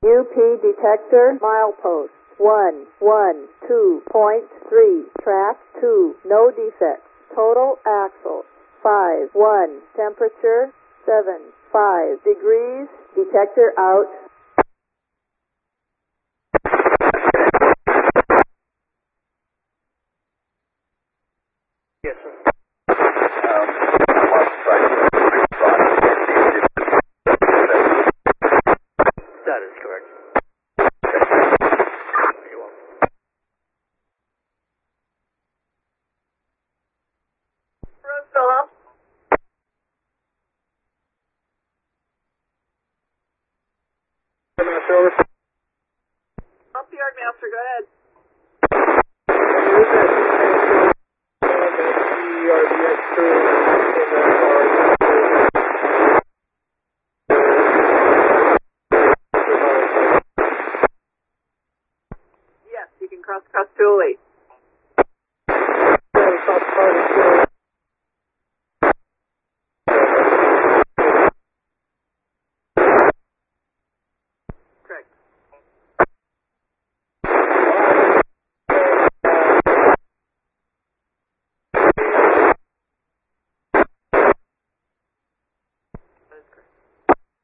UP detector milepost 112.3, track 2, no defects. Total axle 5.1, temperature 7.5 degrees. Detector out. Yes, sir. That is correct. You're welcome. Philip. Up the yard master, go ahead. Yes, you can cross 208.